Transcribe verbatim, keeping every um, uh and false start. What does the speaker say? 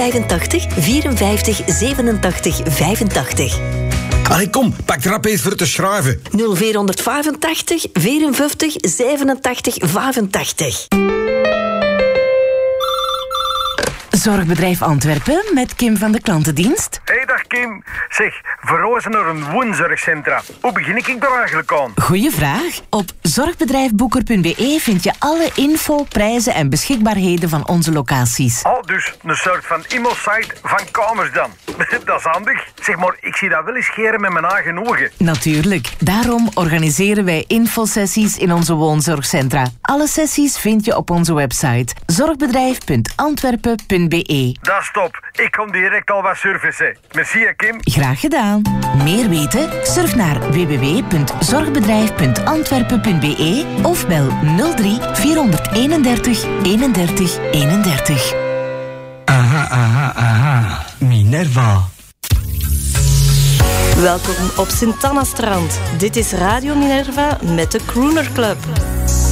vijfentachtig vierenvijftig zevenentachtig vijfentachtig. Allee, kom, pak rap eens voor te schrijven. nul vierhonderdvijfentachtig vierenvijftig zevenentachtig vijfentachtig. Zorgbedrijf Antwerpen met Kim van de klantendienst. Hey, dag Kim. Zeg, verhuizen naar een woonzorgcentra. Hoe begin ik daar eigenlijk aan? Goeie vraag. Op zorgbedrijfboeker punt b e vind je alle info, prijzen en beschikbaarheden van onze locaties. Oh, dus een soort van e-mailsite van kamers dan. Dat is handig. Zeg maar, ik zie dat wel eens scheren met mijn eigen ogen. Natuurlijk. Daarom organiseren wij infosessies in onze woonzorgcentra. Alle sessies vind je op onze website zorgbedrijf punt antwerpen punt b e. Dat is top. Ik kom direct al wat surfen. Merci, hè, Kim. Graag gedaan. Meer weten? Surf naar w w w punt zorgbedrijf punt antwerpen punt b e of bel nul drie vierhonderdeenendertig eenendertig eenendertig. Aha, aha, aha. Minerva. Welkom op Sint-Anna-strand. Dit is Radio Minerva met de Crooner Club.